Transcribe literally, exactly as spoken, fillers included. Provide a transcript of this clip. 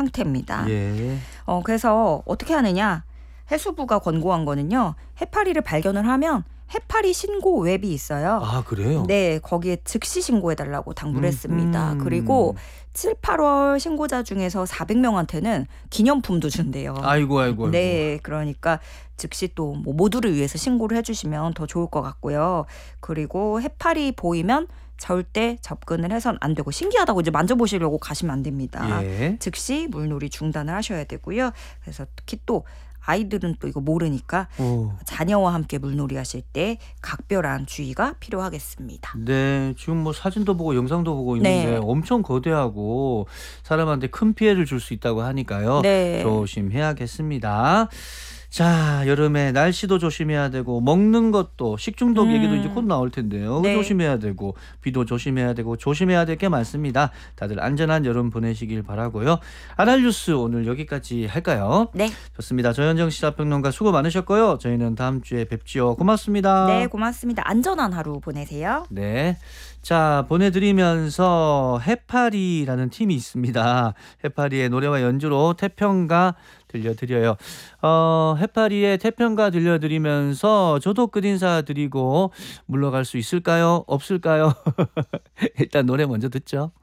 상태입니다. 예. 어, 그래서 어떻게 하느냐? 해수부가 권고한 거는요. 해파리를 발견을 하면 해파리 신고 웹이 있어요. 아, 그래요? 네, 거기에 즉시 신고해달라고 당부를 음, 했습니다. 음. 그리고 칠, 팔월 신고자 중에서 사백 명한테는 기념품도 준대요. 아이고, 아이고, 아이고. 네, 그러니까 즉시 또 뭐 모두를 위해서 신고를 해주시면 더 좋을 것 같고요. 그리고 해파리 보이면 절대 접근을 해선 안 되고 신기하다고 이제 만져보시려고 가시면 안 됩니다. 예. 즉시 물놀이 중단을 하셔야 되고요. 그래서 특히 또 아이들은 또 이거 모르니까 오. 자녀와 함께 물놀이 하실 때 각별한 주의가 필요하겠습니다. 네, 지금 뭐 사진도 보고 영상도 보고 있는데 네. 엄청 거대하고 사람한테 큰 피해를 줄 수 있다고 하니까요. 네. 조심해야겠습니다. 자, 여름에 날씨도 조심해야 되고 먹는 것도 식중독 음. 얘기도 이제 곧 나올 텐데요. 네. 조심해야 되고 비도 조심해야 되고 조심해야 될 게 많습니다. 다들 안전한 여름 보내시길 바라고요. 아날뉴스 오늘 여기까지 할까요? 네. 좋습니다. 조현정 시사평론가 수고 많으셨고요. 저희는 다음 주에 뵙지요. 고맙습니다. 네, 고맙습니다. 안전한 하루 보내세요. 네. 자, 보내드리면서 해파리라는 팀이 있습니다. 해파리의 노래와 연주로 태평가 들려드려요. 어, 해파리의 태평가 들려드리면서 저도 끝인사 드리고 물러갈 수 있을까요? 없을까요? 일단 노래 먼저 듣죠.